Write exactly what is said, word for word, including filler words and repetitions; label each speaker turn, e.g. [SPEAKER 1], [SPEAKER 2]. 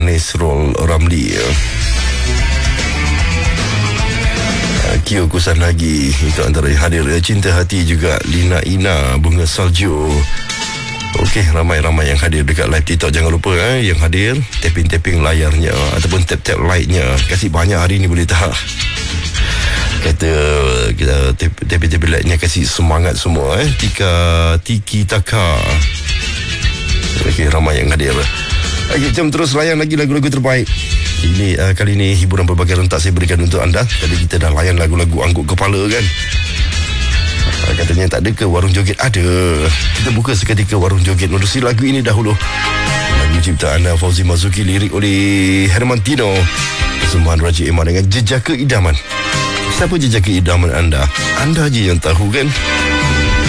[SPEAKER 1] Nesrul Ramli. Kio Kusan lagi itu antara yang hadir. Cinta Hati juga Lina Ina, Bunga Salju. Okey, ramai-ramai yang hadir dekat live TikTok. Jangan lupa eh, yang hadir tapping-tapping layarnya ataupun tap-tap lightnya. Kasih banyak hari ni boleh tak? Kata kita tapping-tapping lightnya kasih semangat semua eh. Tika Tiki Taka. Okey, ramai yang hadir. Okey, jom terus layan lagi lagu-lagu terbaik. Ini uh, kali ini hiburan berbagai rentak saya berikan untuk anda. Tadi kita dah layan lagu-lagu angguk kepala kan. Uh, katanya tak ada ke warung joget? Ada. Kita buka seketika warung joget. Menerusi lagu ini dahulu. Lagu ciptaan Fauzi Mazuki, lirik oleh Hermantino. Persembahan Raja Eman dengan Jejaka Idaman. Siapa jejaka idaman anda? Anda je yang tahu kan.